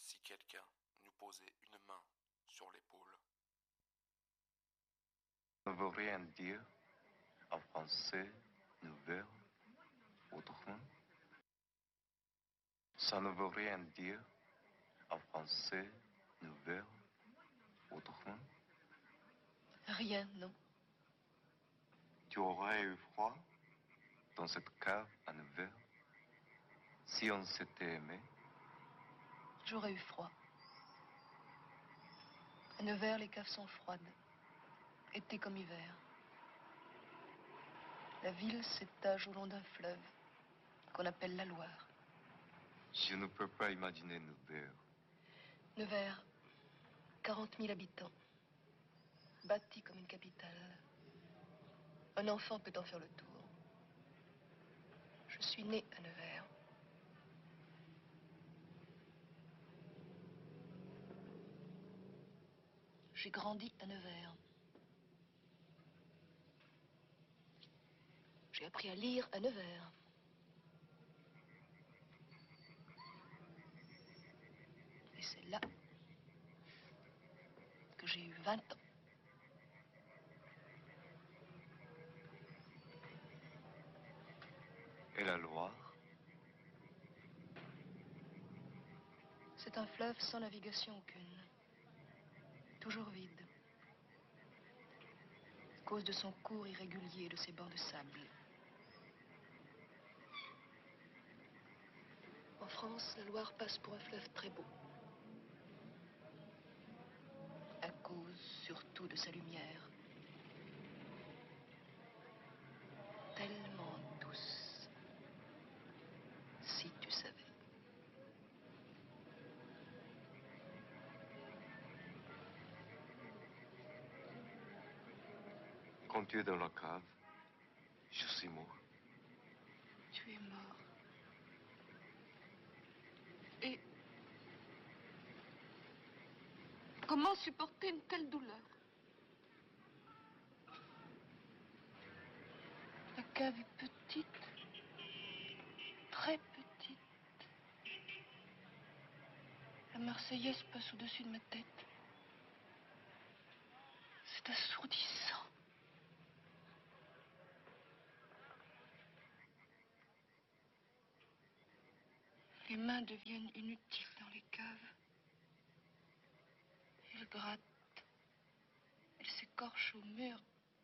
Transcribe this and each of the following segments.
si quelqu'un nous posait une main sur l'épaule. Ça ne veut rien dire en français, Nevers, autrement. Ça ne veut rien dire en français, Nevers, autrement. Rien, non. Tu aurais eu froid dans cette cave à Nevers si on s'était aimé. J'aurais eu froid. À Nevers, les caves sont froides. Été comme hiver. La ville s'étage au long d'un fleuve qu'on appelle la Loire. Je ne peux pas imaginer Nevers. Nevers, 40 000 habitants. Bâti comme une capitale. Un enfant peut en faire le tour. Je suis née à Nevers. J'ai grandi à Nevers. J'ai appris à lire à Nevers. Et c'est là que j'ai eu 20 ans. Et la Loire? C'est un fleuve sans navigation aucune. Toujours vide. À cause de son cours irrégulier et de ses bords de sable. En France, la Loire passe pour un fleuve très beau. À cause surtout de sa lumière. Tellement douce. Si tu savais. Quand tu es dans la cave, je suis mort. Tu es mort. Et comment supporter une telle douleur? La cave est petite, très petite. La Marseillaise passe au-dessus de ma tête. C'est assourdissant. Les mains deviennent inutiles dans les caves. Elles grattent. Elles s'écorchent au mur.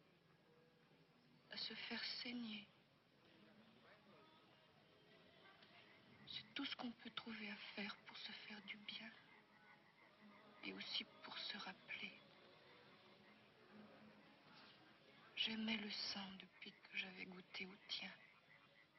À se faire saigner. C'est tout ce qu'on peut trouver à faire pour se faire du bien. Et aussi pour se rappeler. J'aimais le sang depuis que j'avais goûté au tien.